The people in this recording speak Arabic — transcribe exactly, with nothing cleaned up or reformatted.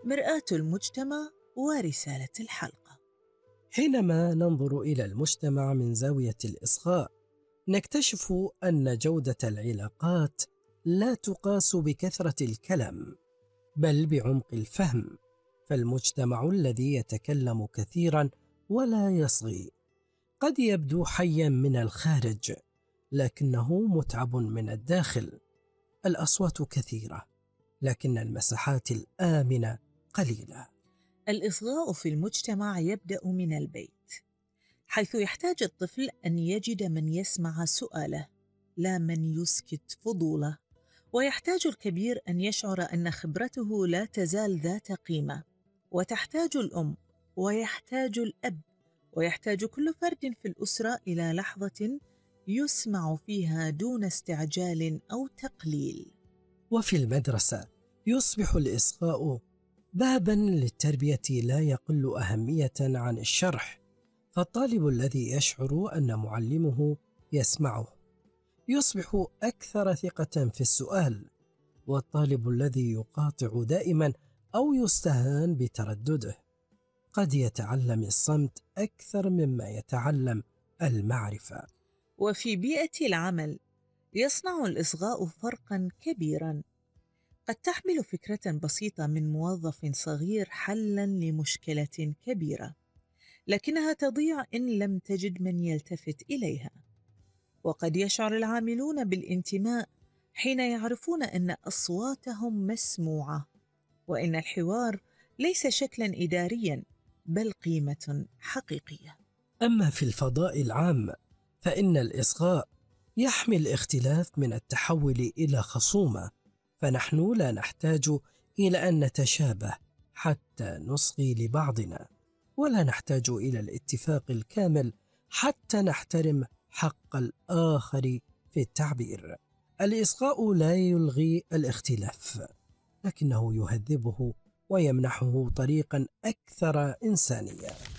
مرآة المجتمع ورسالة الحلقة. حينما ننظر إلى المجتمع من زاوية الإصغاء نكتشف أن جودة العلاقات لا تقاس بكثرة الكلام بل بعمق الفهم. فالمجتمع الذي يتكلم كثيرا ولا يصغي قد يبدو حيا من الخارج لكنه متعب من الداخل. الأصوات كثيرة لكن المساحات الآمنة قليلة. الإصغاء في المجتمع يبدأ من البيت، حيث يحتاج الطفل أن يجد من يسمع سؤاله لا من يسكت فضوله، ويحتاج الكبير أن يشعر أن خبرته لا تزال ذات قيمة، وتحتاج الأم ويحتاج الأب ويحتاج كل فرد في الأسرة إلى لحظة يسمع فيها دون استعجال أو تقليل. وفي المدرسة يصبح الإصغاء بابا للتربية لا يقل أهمية عن الشرح. فالطالب الذي يشعر أن معلمه يسمعه يصبح أكثر ثقة في السؤال، والطالب الذي يقاطع دائما أو يستهان بتردده قد يتعلم الصمت أكثر مما يتعلم المعرفة. وفي بيئة العمل يصنع الإصغاء فرقا كبيرا. قد تحمل فكرة بسيطة من موظف صغير حلا لمشكلة كبيرة، لكنها تضيع إن لم تجد من يلتفت إليها. وقد يشعر العاملون بالانتماء حين يعرفون أن أصواتهم مسموعة، وإن الحوار ليس شكلا إداريا بل قيمة حقيقية. أما في الفضاء العام فإن الإصغاء يحمي الاختلاف من التحول إلى خصومة، فنحن لا نحتاج إلى أن نتشابه حتى نصغي لبعضنا، ولا نحتاج إلى الاتفاق الكامل حتى نحترم حق الآخر في التعبير. الإصغاء لا يلغي الاختلاف لكنه يهذبه ويمنحه طريقا أكثر إنسانية.